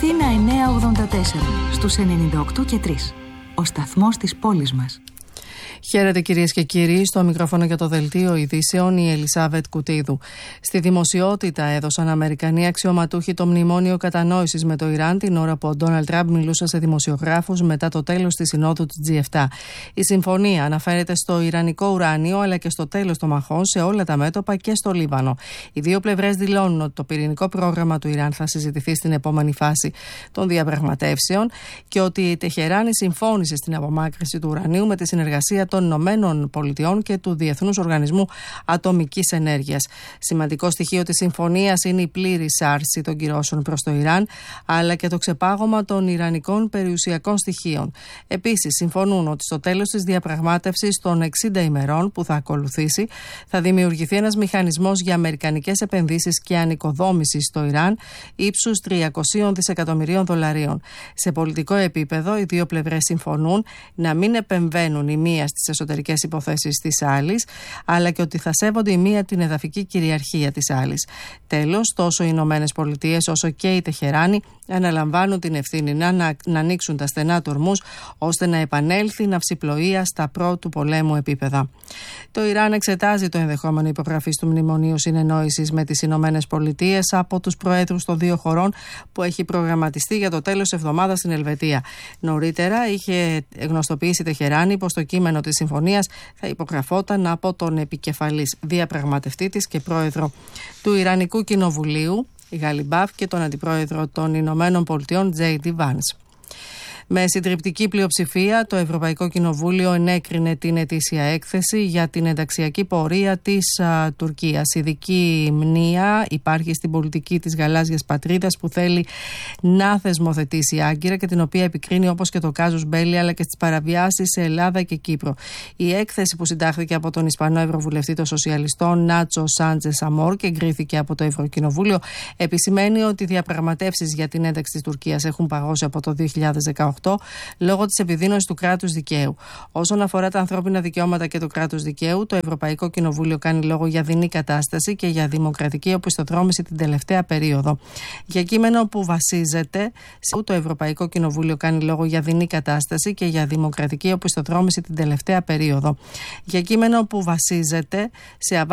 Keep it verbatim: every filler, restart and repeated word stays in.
Αθήνα εννιακόσια ογδόντα τέσσερα, στους ενενήντα οκτώ και τρία. Ο σταθμός της πόλης μας. Χαίρετε κυρίες και κύριοι, στο μικρόφωνο για το δελτίο ειδήσεων η Ελισάβετ Κουτίδου. Στη δημοσιότητα έδωσαν Αμερικανοί αξιωματούχοι το μνημόνιο κατανόησης με το Ιράν την ώρα που ο Ντόναλντ Τραμπ μιλούσε σε δημοσιογράφους μετά το τέλος της συνόδου του τζι επτά. Η συμφωνία αναφέρεται στο ιρανικό ουράνιο αλλά και στο τέλος των μαχών σε όλα τα μέτωπα και στο Λίβανο. Οι δύο πλευρές δηλώνουν ότι το πυρηνικό πρόγραμμα του Ιράν θα συζητηθεί στην επόμενη φάση των διαπραγματεύσεων και ότι η Τεχεράνη συμφώνησε στην απομάκρυνση του ουρανίου με τη συνεργασία των Ηνωμένων Πολιτειών και του Διεθνούς Οργανισμού Ατομικής Ενέργειας. Σημαντικό στοιχείο της συμφωνίας είναι η πλήρης άρση των κυρώσεων προς το Ιράν, αλλά και το ξεπάγωμα των ιρανικών περιουσιακών στοιχείων. Επίσης, συμφωνούν ότι στο τέλος της διαπραγμάτευσης των εξήντα ημερών που θα ακολουθήσει, θα δημιουργηθεί ένας μηχανισμός για αμερικανικές επενδύσεις και ανοικοδόμηση στο Ιράν ύψους τριακόσια δισεκατομμυρίων δολαρίων. Σε πολιτικό επίπεδο, οι δύο πλευρές συμφωνούν να μην επεμβαίνουν η μία στις εσωτερικές υποθέσεις της άλλης, αλλά και ότι θα σέβονται η μία την εδαφική κυριαρχία της άλλης. Τέλος, τόσο οι Ηνωμένες Πολιτείες όσο και η Τεχεράνη αναλαμβάνουν την ευθύνη να, να, να ανοίξουν τα στενά του ορμούς ώστε να επανέλθει η ναυσιπλοεία στα πρώτου πολέμου επίπεδα. Το Ιράν εξετάζει το ενδεχόμενο υπογραφής του Μνημονίου Συνεννόησης με τις Ηνωμένες Πολιτείες από τους προέδρους των δύο χωρών που έχει προγραμματιστεί για το τέλος εβδομάδας στην Ελβετία. Νωρίτερα είχε γνωστοποιήσει η Τεχεράνη πως το κείμενο της συμφωνίας θα υπογραφόταν από τον επικεφαλής διαπραγματευτή της και πρόεδρο του Ιρανικού Κοινοβουλίου, Γαλιμπάφ, και τον αντιπρόεδρο των Ηνωμένων Πολιτειών, Τζέι Ντι Βάνς. Με συντριπτική πλειοψηφία, το Ευρωπαϊκό Κοινοβούλιο ενέκρινε την ετήσια έκθεση για την ενταξιακή πορεία της α, Τουρκίας. Ειδική μνήα υπάρχει στην πολιτική της γαλάζιας πατρίδας που θέλει να θεσμοθετήσει άγκυρα και την οποία επικρίνει όπως και το κάζους μπέλι αλλά και στις παραβιάσεις σε Ελλάδα και Κύπρο. Η έκθεση που συντάχθηκε από τον Ισπανό Ευρωβουλευτή των Σοσιαλιστών Νάτσο Σάντζες Αμόρ και εγκρίθηκε από το Ευρωκοινοβούλιο επισημαίνει ότι οι διαπραγματεύσεις για την ένταξη της Τουρκίας έχουν παγώσει από το δύο χιλιάδες δεκαοκτώ λόγω της επιδείνωσης του κράτους δικαίου. Όσον αφορά τα ανθρώπινα δικαιώματα και το κράτος δικαίου, το Ευρωπαϊκό Κοινοβούλιο κάνει λόγο για δεινή κατάσταση και για δημοκρατική οπισθοδρόμηση την τελευταία περίοδο. Για κείμενο που βασίζεται σε το Ευρωπαϊκό Κοινοβούλιο κάνει λόγο για δεινή κατάσταση και για δημοκρατική οπισθοδρόμηση την τελευταία περίοδο. Για κείμενο που βασίζεται σε